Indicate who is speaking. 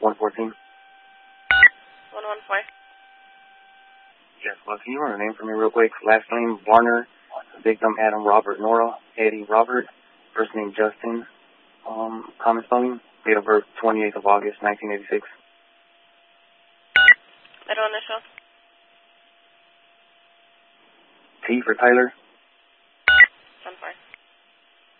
Speaker 1: 114.
Speaker 2: 114.
Speaker 1: Yes, well, can you run a name for me real quick? Last name, Warner. Victim, Adam Robert Nora. Eddie Robert. First name, Justin. Common spelling. Date of birth, 28th of August, 1986.
Speaker 2: Middle initial.
Speaker 1: T for Tyler.